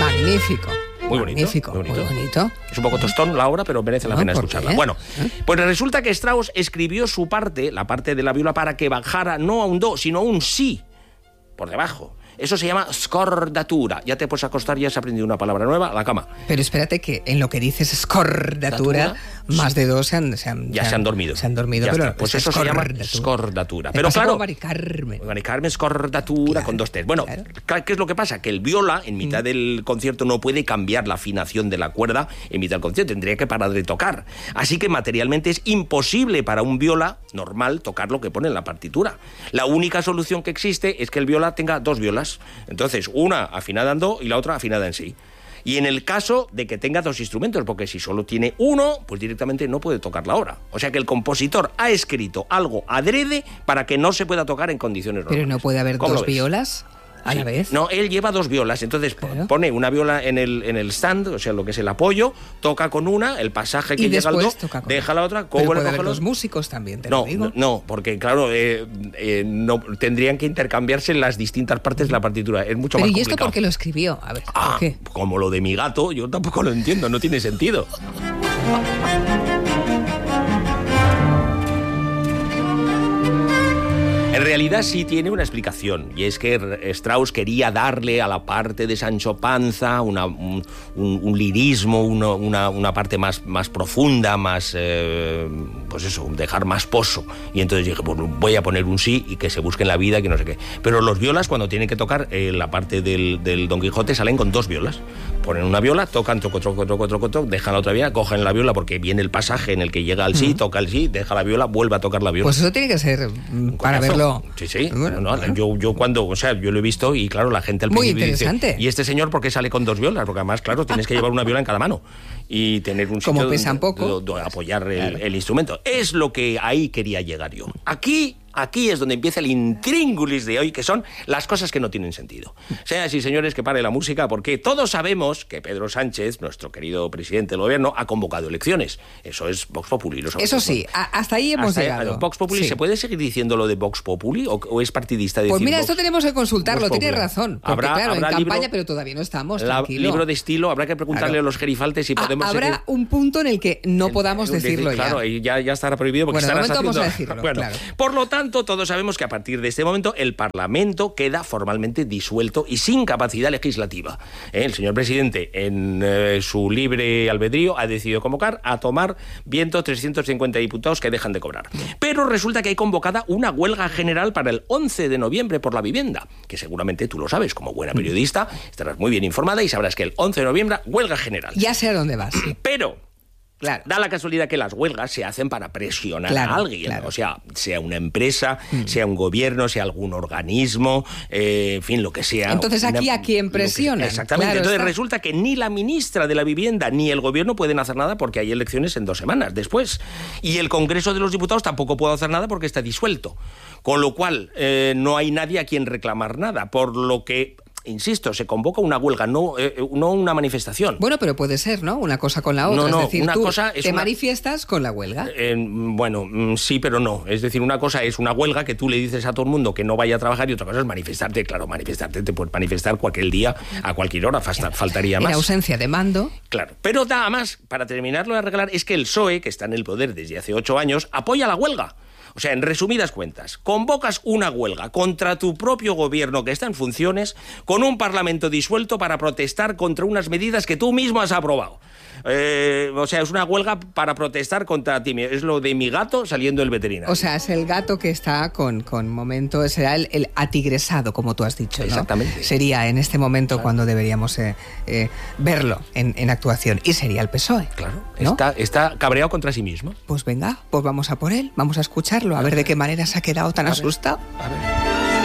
Magnífico. Muy bonito, Magnífico, muy bonito. muy bonito. Es un poco tostón la obra, pero merece la pena escucharla. Bueno, pues resulta que Strauss escribió su parte, la parte de la viola, para que bajara no a un do, sino a un si, por debajo. Eso se llama scordatura. Ya te puedes acostar y has aprendido una palabra nueva a la cama. Pero espérate que en lo que dices scordatura, más de dos se han dormido. Se han dormido, pero pues eso se llama scordatura. Pero claro, Mari Carmen scordatura, claro, con dos T's. Bueno, claro. ¿Qué es lo que pasa? Que el viola, en mitad del concierto, no puede cambiar la afinación de la cuerda en mitad del concierto. Tendría que parar de tocar. Así que materialmente es imposible para un viola normal tocar lo que pone en la partitura. La única solución que existe es que el viola tenga dos violas. Entonces, una afinada en do y la otra afinada en si. Y en el caso de que tenga dos instrumentos, porque si solo tiene uno, pues directamente no puede tocar la obra. O sea que el compositor ha escrito algo adrede para que no se pueda tocar en condiciones normales. ¿Pero no puede haber dos violas a la vez? No, él lleva dos violas, entonces pone una viola en el stand, o sea, lo que es el apoyo, toca con una, el pasaje que llega al do, deja la otra, pero puede haber los músicos también, te lo digo. No, porque claro, no tendrían que intercambiarse en las distintas partes de la partitura, es mucho más complicado. ¿Y esto por qué lo escribió? A ver, ¿por qué? Como lo de mi gato, yo tampoco lo entiendo, no tiene sentido. En realidad sí tiene una explicación, y es que Strauss quería darle a la parte de Sancho Panza un lirismo, una parte más profunda, más, pues eso, dejar más pozo. Y entonces dije, pues voy a poner un sí y que se busque en la vida, que no sé qué. Pero los violas, cuando tienen que tocar la parte del Don Quijote, salen con dos violas. Ponen una viola, tocan, troco, dejan la otra viola, cogen la viola porque viene el pasaje en el que llega al sí, toca el sí, deja la viola, vuelve a tocar la viola. Pues eso tiene que ser para verlo. Sí. Bueno. Yo cuando, yo lo he visto y claro, la gente al principio muy interesante. Dice, ¿y este señor por qué sale con dos violas? Porque además, claro, tienes que llevar una viola en cada mano y tener un sitio donde apoyar el instrumento. Es lo que ahí quería llegar yo. Aquí es donde empieza el intríngulis de hoy, que son las cosas que no tienen sentido. Señoras y señores, que pare la música, porque todos sabemos que Pedro Sánchez, nuestro querido presidente del gobierno, ha convocado elecciones. Eso es Vox Populi. Eso sí, hasta ahí hemos llegado. Vox Populi, sí. ¿Se puede seguir diciendo lo de Vox Populi o es partidista decir Pues mira, Vox, esto tenemos que consultarlo, tienes razón. Porque claro, en campaña, pero todavía no estamos, tranquilo. Libro de estilo, habrá que preguntarle a los gerifaltes si podemos habrá seguir. Un punto en el que no podamos decirlo ya. Claro, y ya estará prohibido porque estarás haciendo... vamos a decirlo, claro. Por lo tanto, todos sabemos que a partir de este momento el Parlamento queda formalmente disuelto y sin capacidad legislativa. El señor presidente, en su libre albedrío, ha decidido convocar a tomar viento 350 diputados que dejan de cobrar. Pero resulta que hay convocada una huelga general para el 11 de noviembre por la vivienda, que seguramente tú lo sabes, como buena periodista, estarás muy bien informada y sabrás que el 11 de noviembre, huelga general. Ya sé a dónde vas. Pero... Claro. Da la casualidad que las huelgas se hacen para presionar a alguien, o sea una empresa, sea un gobierno, sea algún organismo, en fin, lo que sea. Entonces aquí a quién presiona. Exactamente, entonces resulta que ni la ministra de la Vivienda ni el gobierno pueden hacer nada porque hay elecciones en 2 semanas después. Y el Congreso de los Diputados tampoco puede hacer nada porque está disuelto. Con lo cual, no hay nadie a quien reclamar nada, por lo que... Insisto, se convoca una huelga, no una manifestación. Bueno, pero puede ser, ¿no? Una cosa con la otra. No, es decir, una tú cosa es manifiestas con la huelga. Sí, pero no. Es decir, una cosa es una huelga que tú le dices a todo el mundo que no vaya a trabajar y otra cosa es manifestarte. Claro, manifestarte te puedes manifestar cualquier día, a cualquier hora, faltaría más. En ausencia de mando. Claro, pero nada más, para terminarlo de arreglar, es que el PSOE, que está en el poder desde hace 8 años, apoya la huelga. O sea, en resumidas cuentas, convocas una huelga contra tu propio gobierno que está en funciones con un parlamento disuelto para protestar contra unas medidas que tú mismo has aprobado. O sea, es una huelga para protestar contra ti. Es lo de mi gato saliendo del veterinario. O sea, es el gato que está con momento, será el atigresado, como tú has dicho, ¿no? Exactamente. Sería en este momento cuando deberíamos verlo en actuación. Y sería el PSOE. Claro, ¿no? Está cabreado contra sí mismo. Pues venga, pues vamos a por él, vamos a escucharlo, a ver de qué manera se ha quedado tan asustado. A ver.